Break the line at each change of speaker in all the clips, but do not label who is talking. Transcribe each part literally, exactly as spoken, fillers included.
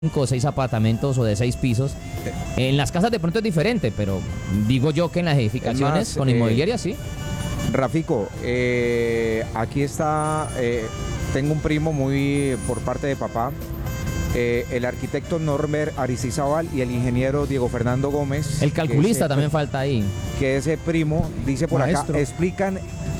cinco o seis apartamentos o de seis pisos. En las casas de pronto es diferente, pero digo yo que en las edificaciones
más,
con
eh,
inmobiliaria sí.
Rafico, eh, aquí está, eh, tengo un primo muy por parte de papá, eh, el arquitecto Norbert Aristizábal y el ingeniero Diego Fernando Gómez.
El calculista
que
también
ese,
falta ahí.
Que ese primo, dice por
Maestro.
acá, explican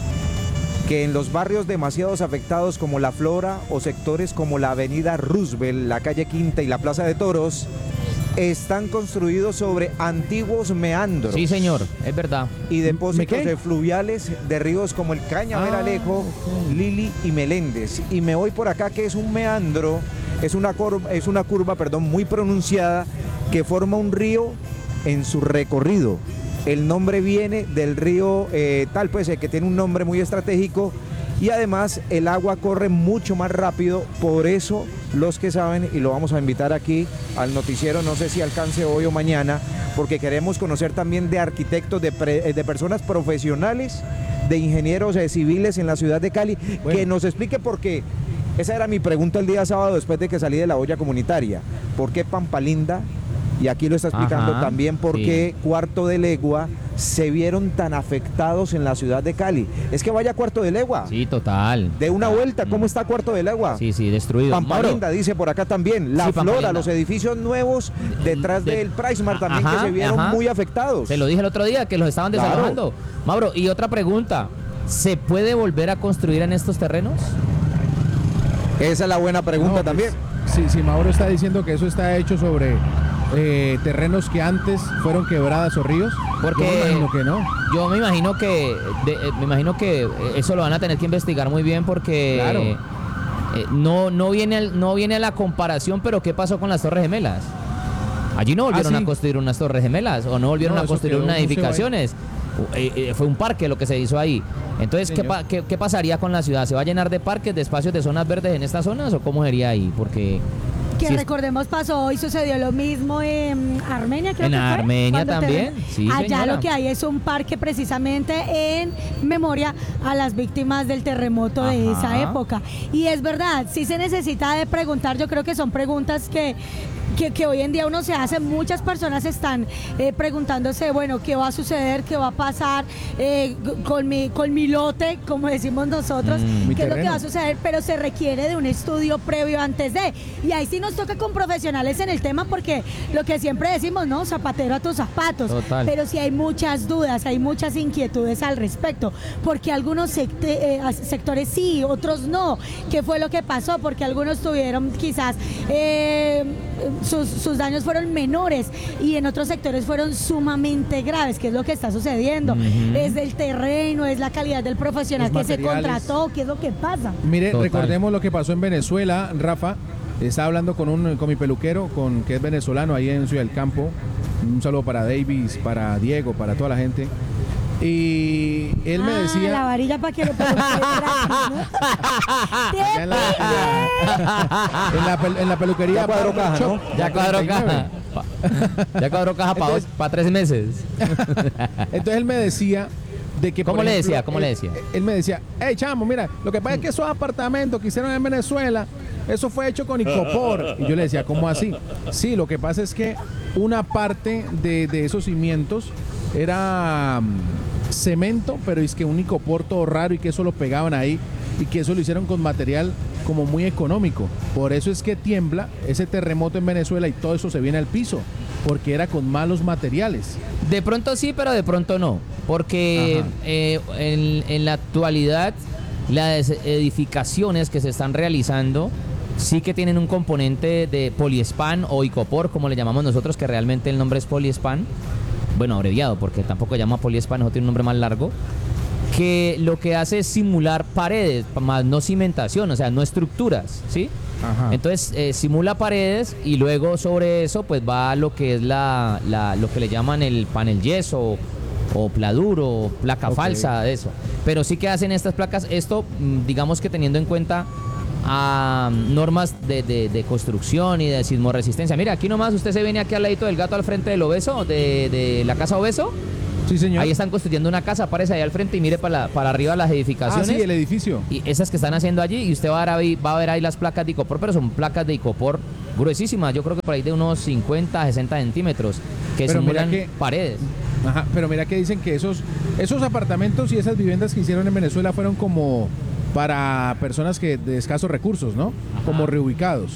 que en los barrios demasiados afectados como La Flora o sectores como la avenida Roosevelt, la calle Quinta y la Plaza de Toros, están construidos sobre antiguos meandros.
Sí, señor, es verdad.
Y depósitos
¿Me qué?
de fluviales de ríos como el Cañaveralejo,
Ah,
Lili y Meléndez. Y me voy por acá que es un meandro, es una curva, es una curva, perdón, muy pronunciada que forma un río en su recorrido. El nombre viene del río eh, tal, pues, eh, que tiene un nombre muy estratégico y además el agua corre mucho más rápido, por eso los que saben, y lo vamos a invitar aquí al noticiero, no sé si alcance hoy o mañana, porque queremos conocer también de arquitectos, de, pre- de personas profesionales, de ingenieros eh, civiles en la ciudad de Cali,
Bueno.
que nos explique por qué. Esa era mi pregunta el día sábado después de que salí de la olla comunitaria. ¿Por qué Pampalinda? Y aquí lo está explicando
Ajá,
también por
sí.
qué Cuarto de Legua se vieron tan afectados en la ciudad de Cali. Es que vaya Cuarto de Legua.
Sí, total.
De una vuelta, ¿cómo
Mm.
está Cuarto de Legua?
Sí, sí, destruido.
Pampalinda
Mauro,
dice por acá también. La
Sí,
Flora,
Pampalinda.
los edificios nuevos detrás
De-
del Pricemar también
Ajá,
que se vieron
ajá.
muy afectados.
se lo dije el otro día que los estaban
Claro.
desalojando. Mauro, y otra pregunta, ¿se puede volver a construir en estos terrenos?
Esa es la buena pregunta
No, pues,
también.
Sí, sí, Mauro está diciendo que eso está hecho sobre eh, terrenos que antes fueron quebradas o ríos.
Porque-
Yo me imagino que no.
Yo me imagino que de- eh, me imagino que eh, eso lo van a tener que investigar muy bien porque
Claro.
eh, no no viene al- no viene a la comparación, pero ¿qué pasó con las Torres Gemelas? Allí no volvieron
Ah, sí.
a construir unas Torres Gemelas o no volvieron
No,
a
eso
construir
quedó
unas
un museo ahí.
edificaciones. Eh, eh, fue un parque lo que se hizo ahí. Entonces, ¿qué,
Señor.
pa- qué, qué pasaría con la ciudad? ¿Se va a llenar de parques, de espacios, de zonas verdes en estas zonas o cómo sería ahí? Porque
Que
si es-
recordemos pasó y sucedió lo mismo en Armenia, creo
En
que fue.
Armenia
cuando
también,
terre-
sí,
Allá
señora.
lo que hay es un parque precisamente en memoria a las víctimas del terremoto de
Ajá.
esa época. Y es verdad, sí se necesita de preguntar, yo creo que son preguntas que... Que, que hoy en día uno se hace, muchas personas están eh, preguntándose, bueno, ¿qué va a suceder? ¿Qué va a pasar eh, con, mi, con mi lote, como decimos nosotros?
Mm.
Mi
¿Qué es lo que
terreno.
va a suceder? Pero se requiere de un estudio previo antes de. Y ahí sí nos toca con profesionales en el tema porque lo que siempre decimos, ¿no? Zapatero a tus zapatos.
Total.
Pero sí hay muchas dudas, hay muchas inquietudes al respecto. Porque algunos secte- eh, sectores sí, otros no. ¿Qué fue lo que pasó? Porque algunos tuvieron quizás... eh, sus, sus daños fueron menores y en otros sectores fueron sumamente graves, que es lo que está sucediendo.
Ujú.
Es del terreno, es la calidad del profesional
Los
que se
materiales.
contrató, qué es lo que pasa.
Mire,
Total.
recordemos lo que pasó en Venezuela, Rafa. Estaba hablando con un con mi peluquero, con que es venezolano ahí en Ciudad del Campo. Un saludo para Davis, para Diego, para toda la gente. Y él me
Ah, la
decía,
varilla para que lo peluquee gratis, ¿no? ¡Te
en la, en la pel- en la peluquería
Ya cuadró
Barber
caja, ¿no?
Shop,
ya cuadró
treinta y nueve.
caja. Pa- Ya cuadró caja para
Entonces-
tres meses.
Entonces él me decía de que
¿Cómo
por
le
ejemplo,
decía? ¿Cómo
él,
le decía?
Él me decía, hey chamo, mira, lo que pasa es que esos apartamentos que hicieron en Venezuela, eso fue hecho con icopor. Y yo le decía, ¿cómo así? Sí, lo que pasa es que una parte de, de esos cimientos era mm, cemento, pero es que un icopor todo raro y que eso lo pegaban ahí y que eso lo hicieron con material como muy económico. Por eso es que tiembla ese terremoto en Venezuela y todo eso se viene al piso, porque era con malos materiales.
De pronto sí, pero de pronto no. Porque
Ajá.
eh, en, en la actualidad las edificaciones que se están realizando sí que tienen un componente de poliespan o icopor, como le llamamos nosotros, que realmente el nombre es poliespan. Bueno, abreviado, porque tampoco se llama poliespan, eso tiene un nombre más largo. Que lo que hace es simular paredes, más no cimentación, o sea, no estructuras, ¿sí?
Ajá.
Entonces eh, simula paredes y luego sobre eso pues va lo que es la, la- lo que le llaman el panel yeso o pladuro, o placa
Ok.
falsa de eso. Pero sí que hacen estas placas, esto mm, digamos que teniendo en cuenta a normas de, de- de construcción y de sismoresistencia. Mira, aquí nomás usted se viene aquí al ladito del gato al frente del obeso, de, de la casa obeso.
Sí, señor.
Ahí están construyendo una casa, aparece ahí al frente y mire para, la, para arriba las edificaciones.
Ah, sí, el edificio.
Y esas que están haciendo allí, y usted va a, ver ahí, va a ver ahí las placas de icopor, pero son placas de icopor gruesísimas, yo creo que por ahí de unos cincuenta, sesenta centímetros, que
Pero mira
simulan
que-
paredes.
Ajá, pero mira que dicen que esos, esos apartamentos y esas viviendas que hicieron en Venezuela fueron como para personas que de escasos recursos, ¿no? Como reubicados.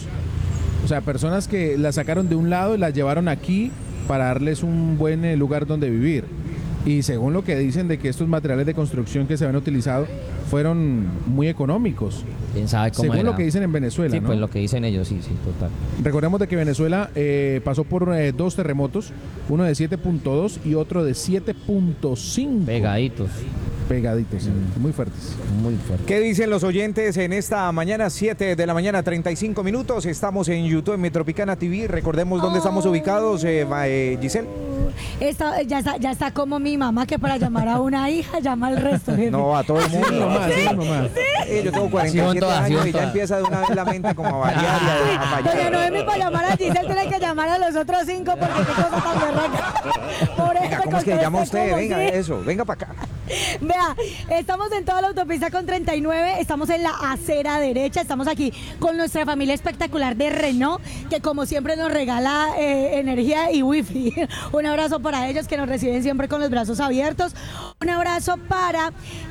O sea, personas que las sacaron de un lado y las llevaron aquí para darles un buen eh, lugar donde vivir. Y según lo que dicen de que estos materiales de construcción que se habían utilizado fueron muy económicos.
¿Quién sabe cómo
Según
era?
lo que dicen en Venezuela,
Sí,
¿no?
pues lo que dicen ellos, sí, sí, total.
Recordemos de que Venezuela eh, pasó por eh, dos terremotos, uno de siete punto dos y otro de siete punto cinco.
Pegaditos,
Pegaditos, sí, muy fuertes.
muy fuerte.
¿Qué dicen los oyentes en esta mañana? siete de la mañana, treinta y cinco minutos. Estamos en YouTube, en Metropicana T V. Recordemos dónde estamos ubicados, eh, ma- eh, Giselle.
Está- ya, está, ya está como mi mamá, que para llamar a una hija llama al resto. jefe.
No, a todo el
Sí,
mundo.
mamá, sí, mamá.
Eh, yo tengo cuarenta y
Así van
siete
todas, así
años
van
y ya
todas.
empieza de una vez la mente como a variar y a, a
Doña
fallar.
Noemi, para llamar a Giselle tiene que llamar a los otros cinco porque qué cosa tan berraca. Por
Venga,
eso
¿cómo es que le llama
conteste
usted?
como
Venga,
sí.
eso, venga para acá.
Vea, estamos en toda la autopista con treinta y nueve, estamos en la acera derecha, estamos aquí con nuestra familia espectacular de Renault, que como siempre nos regala eh, energía y wifi. Un abrazo para ellos que nos reciben siempre con los brazos abiertos. Un abrazo para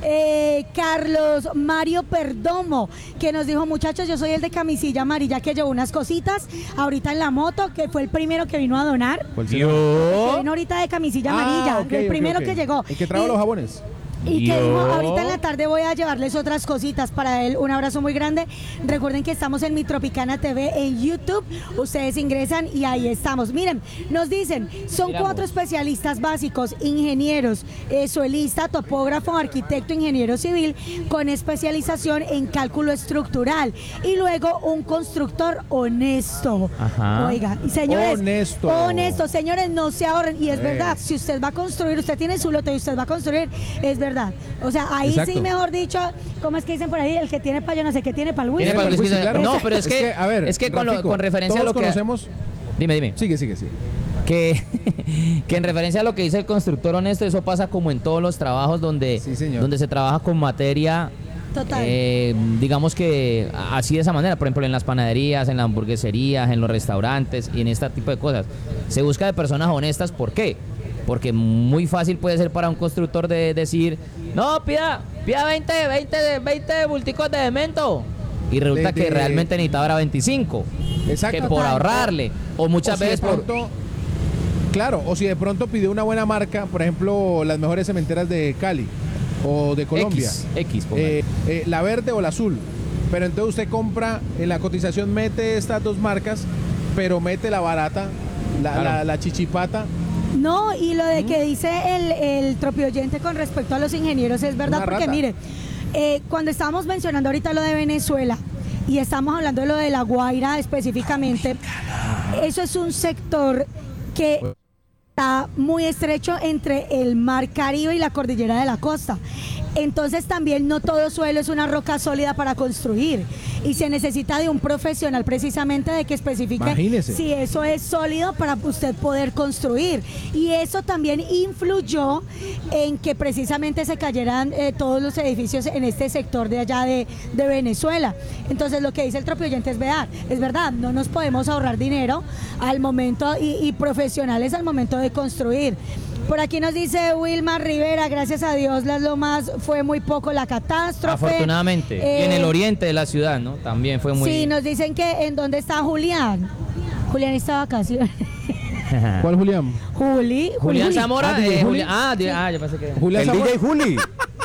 eh, Carlos Mario Perdomo, que nos dijo, muchachos, yo soy el de camisilla amarilla que llevó unas cositas ahorita en la moto, que fue el primero que vino a donar.
¿Cuál será?
Que
Yo,
vino ahorita de camisilla
Ah,
amarilla,
ok,
el
ok,
primero
ok.
que llegó.
El que trajo
Y-
los jabones.
y que
Yo-
dijo, ahorita en la tarde voy a llevarles otras cositas para él. Un abrazo muy grande. Recuerden que estamos en Mi Tropicana T V en YouTube. Ustedes ingresan y ahí estamos. Miren, nos dicen, son
Miramos.
cuatro especialistas básicos, ingenieros, eh, suelista, topógrafo, arquitecto, ingeniero civil, con especialización en cálculo estructural. Y luego un constructor honesto.
Ajá.
Oiga, y señores,
Honesto.
honesto, señores, no se ahorren. Y es
Eh.
verdad, si usted va a construir, usted tiene su lote y usted va a construir, es verdad. O sea, ahí
Exacto.
sí, mejor dicho, ¿cómo es que dicen por ahí? El que tiene para yo no sé qué tiene para el
Tiene
whisky.
para el whisky,
claro.
no, pero es que,
a ver,
es que con, lo-
Rafico,
con referencia a
todos
lo que...
conocemos.
Dime, dime.
Sigue, sigue, sigue.
Que, que en referencia a lo que dice el constructor honesto, eso pasa como en todos los trabajos donde,
Sí, señor.
donde se trabaja con materia,
Total.
eh, digamos que así de esa manera, por ejemplo en las panaderías, en las hamburgueserías, en los restaurantes y en este tipo de cosas. Se busca de personas honestas, ¿por qué? Porque muy fácil puede ser para un constructor de decir, no, pida, pida veinte, veinte, veinte bulticos de cemento. Y resulta
De- de-
que realmente necesitaba era veinticinco.
Exacto.
Que por
Total.
ahorrarle. O muchas
O si de
veces por...
pronto- Claro, o si de pronto pidió una buena marca, por ejemplo, las mejores cementeras de Cali o de Colombia.
X, X, póngale.
Eh, eh, la verde o la azul. Pero entonces usted compra, en la cotización mete estas dos marcas, pero mete la barata, la,
Claro.
la- la chichipata.
No, y lo de que dice el, el tropioyente con respecto a los ingenieros es verdad,
Una
porque
rata.
mire, eh, cuando estábamos mencionando ahorita lo de Venezuela y estamos hablando de lo de La Guaira específicamente, eso es un sector que está muy estrecho entre el mar Caribe y la cordillera de la costa. Entonces también no todo suelo es una roca sólida para construir y se necesita de un profesional precisamente de que especifique
Imagínese.
si eso es sólido para usted poder construir. Y eso también influyó en que precisamente se cayeran eh, todos los edificios en este sector de allá de, de Venezuela. Entonces lo que dice el tropioyente es verdad, es verdad, no nos podemos ahorrar dinero al momento y, y profesionales al momento de construir. Por aquí nos dice Wilma Rivera, gracias a Dios Las Lomas fue muy poco la catástrofe.
Afortunadamente.
Eh,
y en el oriente de la ciudad, ¿no? También fue muy...
Sí, nos dicen que en dónde está Julián. Julián está de vacaciones.
¿Cuál, Julián?
Juli,
Julián
Juli.
Zamora.
Ah, D J
eh,
Juli.
Julián- ah, di- ah, yo pensé que...
Julián
El
Zamora.
D J Juli.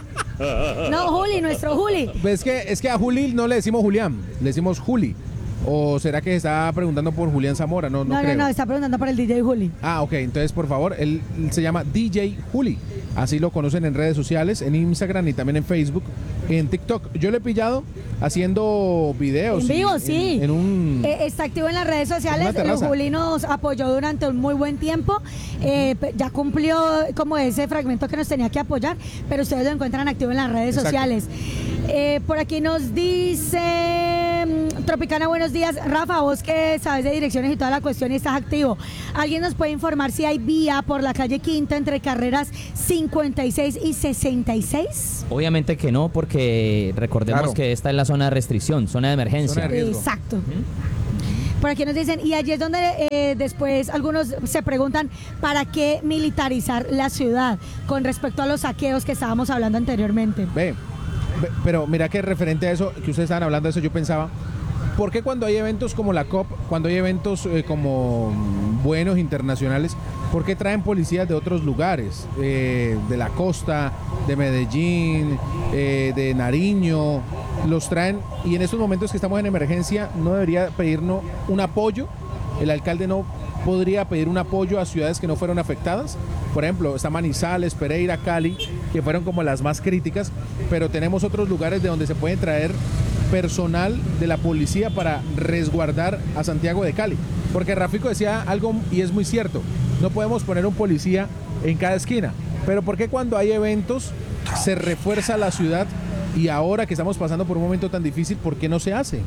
No, Juli, nuestro Juli.
Es que, es que a Juli no le decimos Julián, le decimos Juli. ¿O será que se está preguntando por Julián Zamora? No, no,
No, no,
creo.
no, está preguntando por el D J Juli.
Ah, ok, entonces por favor, él se llama D J Juli. Así lo conocen en redes sociales, en Instagram y también en Facebook, en TikTok. Yo le he pillado haciendo videos.
En vivo,
y-
sí.
En, en un...
Eh, está activo en las redes sociales.
Una terraza.
Juli nos apoyó durante un muy buen tiempo. Eh, pe- ya cumplió como ese fragmento que nos tenía que apoyar, pero ustedes lo encuentran activo en las redes
Exacto.
sociales. Eh, por aquí nos dice mm, Tropicana, buenos días. Rafa, vos que sabes de direcciones y toda la cuestión y estás activo, ¿alguien nos puede informar si hay vía por la calle Quinta entre carreras cincuenta y seis y sesenta y seis?
Obviamente que no, porque recordemos
Claro.
que esta es la zona de restricción, zona de emergencia.
Zona de riesgo.
Exacto. Por aquí nos dicen, y allí es donde eh, después algunos se preguntan, ¿para qué militarizar la ciudad? Con respecto a los saqueos que estábamos hablando anteriormente.
Ve, ve, pero mira que referente a eso, que ustedes estaban hablando de eso, yo pensaba, ¿por qué cuando hay eventos como la COP, cuando hay eventos eh, como buenos internacionales, por qué traen policías de otros lugares? Eh, de la costa, de Medellín, eh, de Nariño, los traen, y en estos momentos que estamos en emergencia, ¿no debería pedirnos un apoyo? ¿El alcalde no podría pedir un apoyo a ciudades que no fueron afectadas? Por ejemplo, está Manizales, Pereira, Cali, que fueron como las más críticas, pero tenemos otros lugares de donde se pueden traer personal de la policía para resguardar a Santiago de Cali. Porque Rafico decía algo, y es muy cierto, no podemos poner un policía en cada esquina, pero ¿por qué cuando hay eventos se refuerza la ciudad y ahora que estamos pasando por un momento tan difícil, ¿por qué no se hace?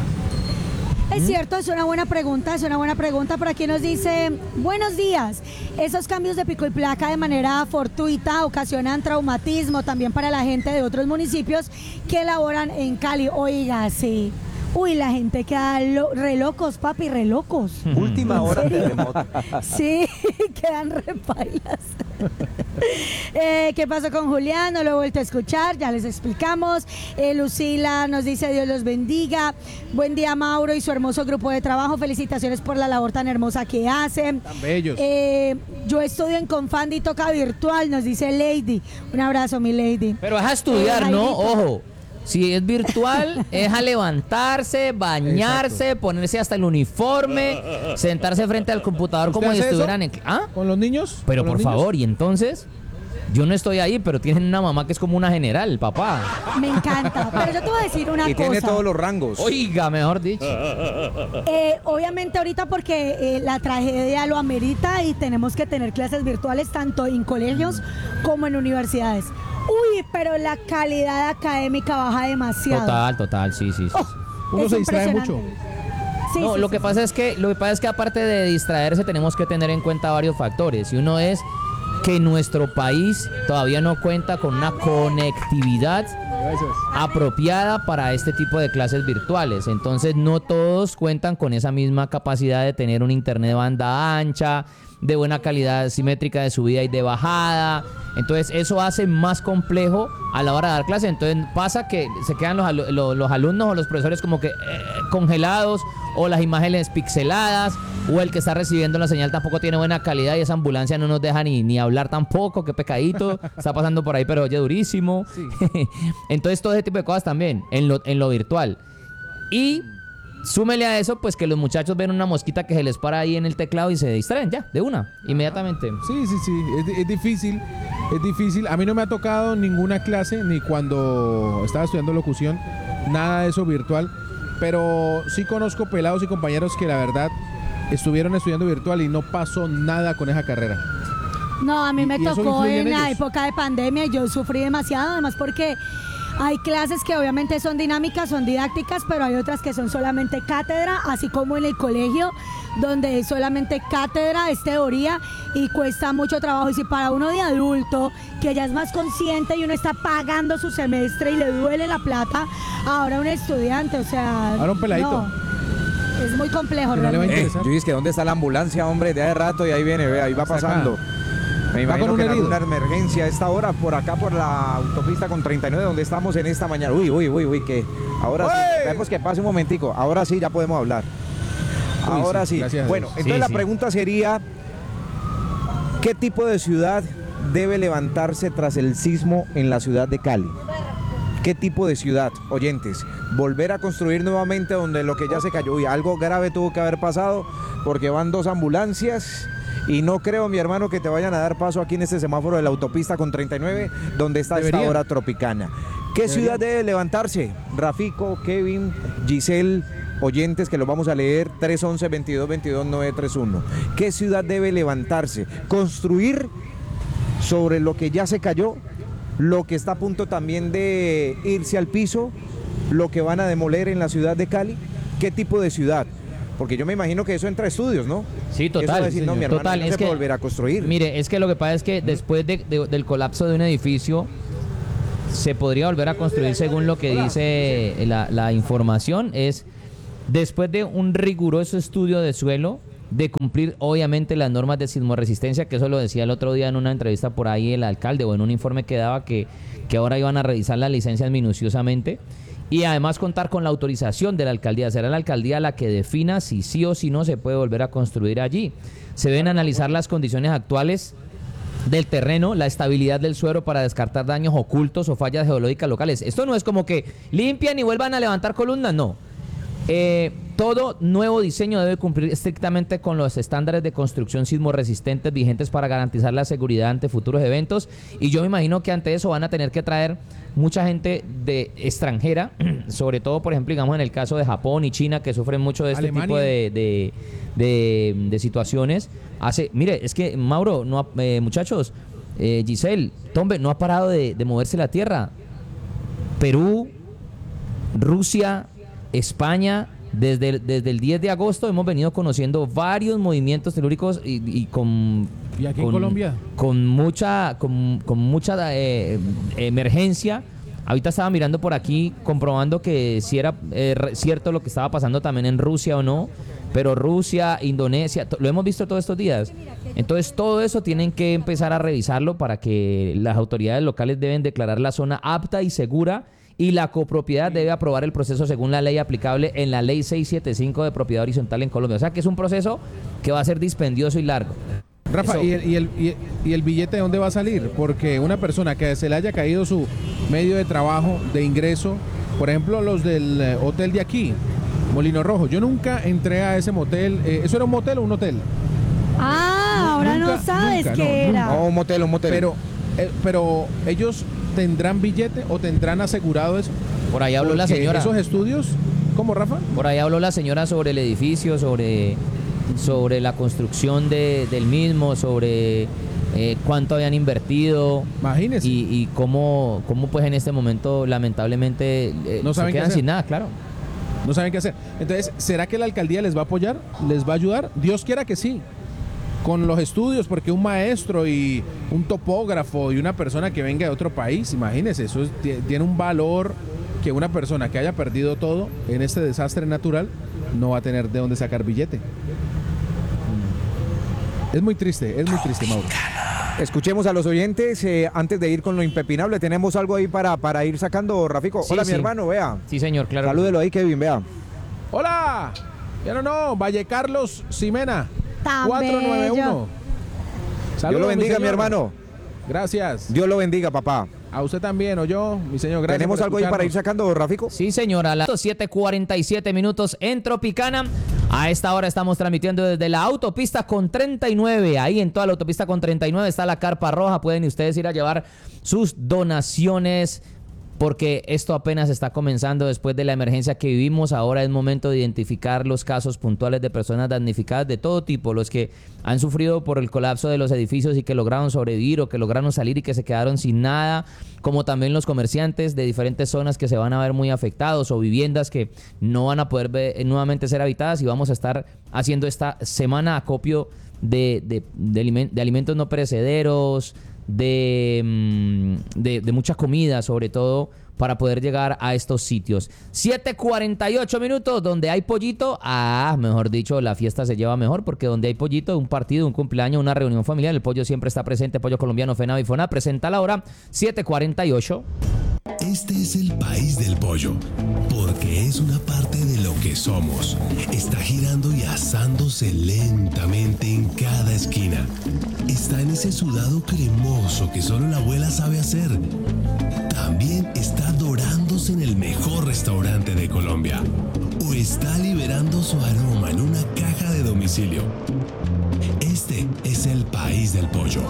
Es cierto, es una buena pregunta, es una buena pregunta. Por aquí nos dice, buenos días, esos cambios de pico y placa de manera fortuita ocasionan traumatismo también para la gente de otros municipios que laboran en Cali. Oiga, sí. Uy, la gente queda lo, re locos, papi, re locos.
Última hora
serio?
terremoto.
Sí, quedan repailas. eh, ¿Qué pasó con Julián? No lo he vuelto a escuchar, ya les explicamos. Eh, Lucila nos dice Dios los bendiga. Buen día, Mauro y su hermoso grupo de trabajo. Felicitaciones por la labor tan hermosa que hacen.
Tan bellos.
Eh, yo estudio en Confandi y toca virtual, nos dice Lady. Un abrazo, mi Lady.
Pero es a estudiar,
Eh,
¿no?
Jairito.
Ojo. Si es virtual, es a levantarse, bañarse, ponerse hasta el uniforme, sentarse frente al computador como
¿Usted
si
hace eso?
estuvieran en... ¿Ah?
¿Con los niños?
Pero
¿Con
por
los niños?
favor, y entonces, yo no estoy ahí, pero tienen una mamá que es como una general, papá.
Me encanta. Pero yo te voy a decir una
Y
cosa.
tiene todos los rangos.
Oiga, mejor dicho.
Eh, obviamente ahorita porque eh, la tragedia lo amerita y tenemos que tener clases virtuales tanto en colegios como en universidades. Uy, pero la calidad académica baja demasiado.
Total, total, sí, sí, sí.
Oh,
Uno
es
se distrae
impresionante.
mucho.
Sí,
No,
sí,
lo
sí,
que
sí.
pasa es que lo que pasa es que aparte de distraerse tenemos que tener en cuenta varios factores. Y uno es que nuestro país todavía no cuenta con una conectividad apropiada para este tipo de clases virtuales. Entonces no todos cuentan con esa misma capacidad de tener un internet de banda ancha, de buena calidad simétrica de subida y de bajada. Entonces eso hace más complejo a la hora de dar clases. Entonces pasa que se quedan los, alu- lo- los alumnos o los profesores como que eh, congelados, o las imágenes pixeladas, o el que está recibiendo la señal tampoco tiene buena calidad y esa ambulancia no nos deja ni, ni hablar tampoco. Qué pecadito, está pasando por ahí pero oye durísimo. Entonces todo ese tipo de cosas también en lo, en lo virtual. Y súmele a eso pues que los muchachos ven una mosquita que se les para ahí en el teclado y se distraen ya, de una, inmediatamente.
Sí, sí, sí, es, di- es difícil, es difícil. A mí no me ha tocado ninguna clase, ni cuando estaba estudiando locución, nada de eso virtual, pero sí conozco pelados y compañeros que la verdad estuvieron estudiando virtual y no pasó nada con esa carrera.
No, a mí
Y-
me
y eso
tocó
influye en
en la
ellos.
época de pandemia y yo sufrí demasiado, además porque hay clases que obviamente son dinámicas, son didácticas, pero hay otras que son solamente cátedra, así como en el colegio, donde es solamente cátedra, es teoría y cuesta mucho trabajo. Y si para uno de adulto, que ya es más consciente y uno está pagando su semestre y le duele la plata, ahora un estudiante, o sea...
Ahora un peladito.
no, es muy complejo
Que no le va a
realmente.
Eh, yo dije que ¿dónde está la ambulancia, hombre? De hace rato y ahí viene, ve, ahí va
Está acá.
pasando. Me
Va
imagino
con un
que en
herido.
alguna emergencia a esta hora, por acá por la autopista con treinta y nueve, donde estamos en esta mañana. Uy, uy, uy, uy, que ahora sí,
¡Uy!
esperemos que pase un momentico. Ahora sí ya podemos hablar.
Uy,
Ahora
sí,
sí.
gracias a
Bueno,
Dios.
entonces
Sí,
la
sí.
pregunta sería, ¿qué tipo de ciudad debe levantarse tras el sismo en la ciudad de Cali? ¿Qué tipo de ciudad, oyentes? Volver a construir nuevamente donde lo que ya se cayó. Uy, algo grave tuvo que haber pasado porque van dos ambulancias y no creo, mi hermano, que te vayan a dar paso aquí en este semáforo de la autopista con treinta y nueve, donde está esta
Deberían.
hora Tropicana. ¿Qué
Deberían.
ciudad debe levantarse? Rafico, Kevin, Giselle, oyentes que lo vamos a leer, tres once, veintidós veintidós, nueve tres uno. ¿Qué ciudad debe levantarse? ¿Construir sobre lo que ya se cayó? Lo que está a punto también de irse al piso, lo que van a demoler en la ciudad de Cali. qué tipo de ciudad. Porque yo me imagino que eso entra a estudios, ¿no?
Sí, total.
Eso va a decir, no, mi hermano,
total,
no
es
se
que,
puede volver a construir.
Mire, es que lo que pasa es que después de, de, del colapso de un edificio se podría volver a construir según lo que dice la, la información, es después de un riguroso estudio de suelo, de cumplir obviamente las normas de sismorresistencia, que eso lo decía el otro día en una entrevista por ahí el alcalde o en un informe que daba que, que ahora iban a revisar las licencias minuciosamente. Y además contar con la autorización de la alcaldía. Será la alcaldía la que defina si sí o si no se puede volver a construir allí. Se deben analizar las condiciones actuales del terreno, la estabilidad del suelo para descartar daños ocultos o fallas geológicas locales. Esto no es como que limpian y vuelvan a levantar columnas, no. Eh, todo nuevo diseño debe cumplir estrictamente con los estándares de construcción sismorresistentes vigentes para garantizar la seguridad ante futuros eventos, y yo me imagino que ante eso van a tener que traer mucha gente de extranjera, sobre todo, por ejemplo, digamos en el caso de Japón y China, que sufren mucho de este
Alemania.
tipo de, de, de, de situaciones. Hace, mire, es que Mauro, no, ha- eh, muchachos, eh, Giselle, Tombe, no ha parado de, de moverse la tierra. Perú, Rusia, España, desde el, desde el diez de agosto hemos venido conociendo varios movimientos telúricos y, y con...
¿Y aquí en
con-
Colombia?
Con mucha, con, con mucha eh, emergencia. Ahorita estaba mirando por aquí, comprobando que si era eh, re- cierto lo que estaba pasando también en Rusia o no, pero Rusia, Indonesia, to- lo hemos visto todos estos días. Entonces todo eso tienen que empezar a revisarlo para que las autoridades locales deben declarar la zona apta y segura, y la copropiedad debe aprobar el proceso según la ley aplicable en la ley seiscientos setenta y cinco de propiedad horizontal en Colombia. O sea que es un proceso que va a ser dispendioso y largo.
Rafa,
Eso-
¿y el, y, el, y, y el billete de dónde va a salir? Porque una persona que se le haya caído su medio de trabajo, de ingreso, por ejemplo, los del eh, hotel de aquí, Molino Rojo, yo nunca entré a ese motel. Eh, ¿Eso era un motel o un hotel?
Ah, ahora
Nunca,
no sabes
nunca,
qué
no,
era.
No, un motel, un motel.
Pero, eh, pero ellos tendrán billete o tendrán asegurado eso.
Por ahí habló la
Porque
señora.
Esos estudios, ¿cómo, Rafa?
Por ahí habló la señora sobre el edificio, sobre, sobre la construcción de, del mismo, sobre eh, cuánto habían invertido
Imagínese.
y, y cómo, cómo pues en este momento lamentablemente eh,
No
se
saben qué
quedan
hacer.
sin nada, claro.
No saben qué hacer. Entonces, ¿será que la alcaldía les va a apoyar? ¿Les va a ayudar? Dios quiera que sí. Con los estudios, porque un maestro y un topógrafo y una persona que venga de otro país, imagínense, eso es- tie- tiene un valor que una persona que haya perdido todo en este desastre natural no va a tener de dónde sacar billete. Es muy triste, es muy triste, Mauro.
Escuchemos a los oyentes eh, antes de ir con lo impepinable. Tenemos algo ahí para, para ir sacando, Rafico.
Sí,
Hola,
sí.
mi hermano, vea.
Sí, señor, claro.
Salúdelo ahí, Kevin, vea.
¡Hola! Ya no, no, Valle Carlos Ximena.
Tan
cuatro nueve uno.
bello.
Dios lo bendiga, mi
señor.
hermano.
Gracias.
Dios lo bendiga, papá.
A usted también, o yo, mi señor. Gracias.
¿Tenemos
por
algo ahí para ir
escucharnos.
sacando, Rafico?
Sí, señora, a las siete cuarenta y siete minutos en Tropicana. A esta hora estamos transmitiendo desde la autopista con treinta y nueve. Ahí en toda la autopista con treinta y nueve está la carpa roja. Pueden ustedes ir a llevar sus donaciones, porque esto apenas está comenzando después de la emergencia que vivimos. Ahora es momento de identificar los casos puntuales de personas damnificadas de todo tipo, los que han sufrido por el colapso de los edificios y que lograron sobrevivir o que lograron salir y que se quedaron sin nada, como también los comerciantes de diferentes zonas que se van a ver muy afectados, o viviendas que no van a poder ver- nuevamente ser habitadas. Y vamos a estar haciendo esta semana acopio de, de, de alimen- de alimentos no perecederos, de, mm, de, de mucha comida, sobre todo para poder llegar a estos sitios. siete cuarenta y ocho minutos, donde hay pollito, ah, mejor dicho, la fiesta se lleva mejor, porque donde hay pollito, un partido, un cumpleaños, una reunión familiar, el pollo siempre está presente. Pollo Colombiano, FENAVI, FONA, presenta la hora, siete cuarenta y ocho.
Este es el país del pollo, porque es una parte de lo que somos. Está girando y asándose lentamente en cada esquina. Está en ese sudado cremoso que solo la abuela sabe hacer. También está dorándose en el mejor restaurante de Colombia. O está liberando su aroma en una caja de domicilio. Este es el país del pollo.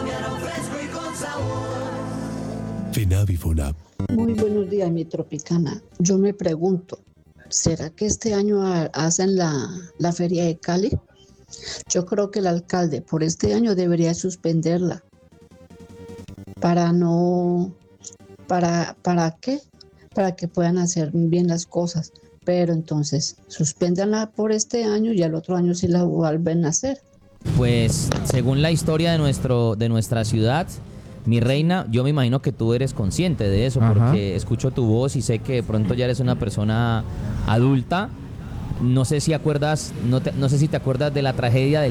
FENAVI, FONAP.
Muy buenos días, mi Tropicana. Yo me pregunto, ¿será que este año ha- hacen la, la feria de Cali? Yo creo que el alcalde por este año debería suspenderla. Para no... ¿Para, para qué? Para que puedan hacer bien las cosas. pero entonces suspéndanla por este año y al otro año sí la vuelven a hacer.
Pues según la historia de nuestro de nuestra ciudad, mi reina, yo me imagino que tú eres consciente de eso,
Ajá.
porque escucho tu voz y sé que de pronto ya eres una persona adulta. No sé si acuerdas, no, te- no sé si te acuerdas de la tragedia del